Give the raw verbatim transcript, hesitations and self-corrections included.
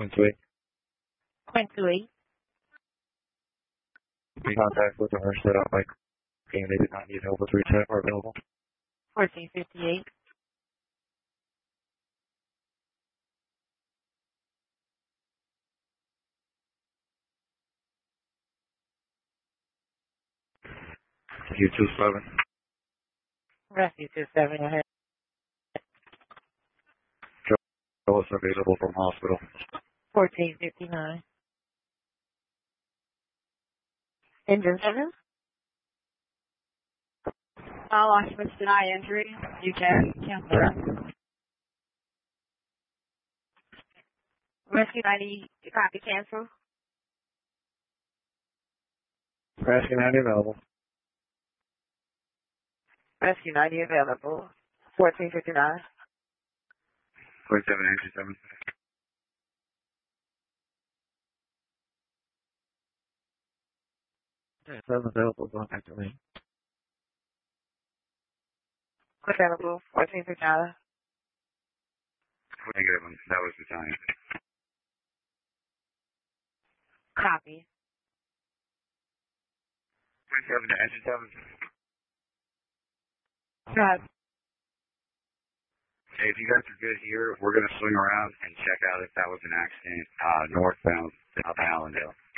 Point two eight. Point two eight. Be contact with the nurse set up by and they did not need help with reset or available. Fourteen fifty eight. U two seven. Rescue two seven. Go ahead. Joe is available from hospital. Fourteen fifty nine. Engine seven. All occupants deny injury. You can cancel that. Rescue ninety, copy cancel. Rescue ninety available. Rescue ninety available. Fourteen fifty nine. Point seven engine seven. Seven available. Contact to me. Available. Fourteen fifty nine. Negative one. That was the time. Copy. Point seven to engine seven. Copy. Okay, if you guys are good here, we're going to swing around and check out if that was an accident uh, northbound, south Allendale.